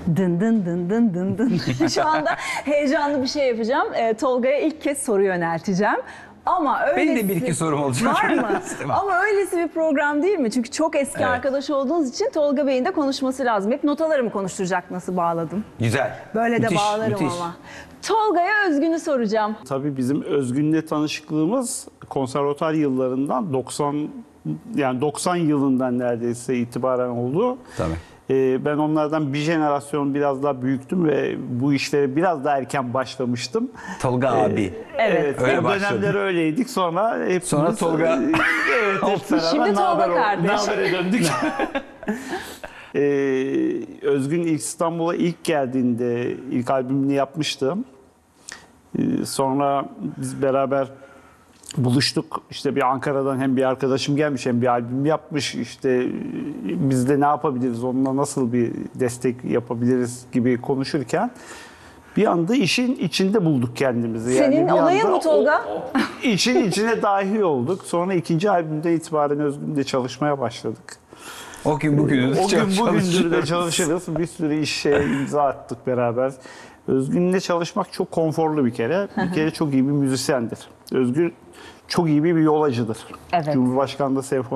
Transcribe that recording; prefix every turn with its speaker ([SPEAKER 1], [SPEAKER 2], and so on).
[SPEAKER 1] Dın dın dın dın dın dın. Şu anda heyecanlı bir şey yapacağım. Tolga'ya ilk kez soru yönelteceğim. Ama öylesi...
[SPEAKER 2] Benim de bir iki sorum olacak.
[SPEAKER 1] Var mı? Ama öylesi bir program değil mi? Çünkü çok eski
[SPEAKER 2] Evet.
[SPEAKER 1] arkadaş olduğunuz için Tolga Bey'in de konuşması lazım. Hep notaları mı konuşturacak, nasıl bağladım?
[SPEAKER 2] Güzel.
[SPEAKER 1] Böyle
[SPEAKER 2] Müthiş,
[SPEAKER 1] de bağlarım
[SPEAKER 2] müthiş.
[SPEAKER 1] ama. Tolga'ya Özgün'ü soracağım.
[SPEAKER 3] Tabii bizim Özgün'le tanışıklığımız konservatuar yıllarından 90 yılından neredeyse itibaren oldu.
[SPEAKER 2] Tabii.
[SPEAKER 3] Ben onlardan bir jenerasyon biraz daha büyüktüm ve bu işlere biraz daha erken başlamıştım.
[SPEAKER 2] Tolga abi.
[SPEAKER 1] Evet.
[SPEAKER 2] Öyle
[SPEAKER 3] o
[SPEAKER 2] başladı.
[SPEAKER 3] dönemler öyleydik. Sonra hepimiz...
[SPEAKER 2] Sonra Tolga...
[SPEAKER 3] Evet, hep beraber
[SPEAKER 1] Şimdi Tolga kardeş.
[SPEAKER 3] Naber'e döndük. Özgün İstanbul'a ilk geldiğinde ilk albümünü yapmıştım. Sonra biz beraber buluştuk. İşte bir Ankara'dan hem bir arkadaşım gelmiş hem bir albüm yapmış. İşte biz de ne yapabiliriz, onunla nasıl bir destek yapabiliriz gibi konuşurken bir anda işin içinde bulduk kendimizi.
[SPEAKER 1] Senin
[SPEAKER 3] bir
[SPEAKER 1] olayın
[SPEAKER 3] anda
[SPEAKER 1] bu Tolga.
[SPEAKER 3] İşin içine dahil olduk. Sonra ikinci albümden itibaren Özgün'le çalışmaya başladık.
[SPEAKER 2] O gün bugün
[SPEAKER 3] O gün bugündür de çalışırız. Bir sürü işe imza attık beraber. Özgün'le çalışmak çok konforlu bir kere. Bir kere çok iyi bir müzisyendir. Özgün çok iyi bir viyolacıdır.
[SPEAKER 1] Evet.
[SPEAKER 3] Cumhurbaşkanlığı Senfoni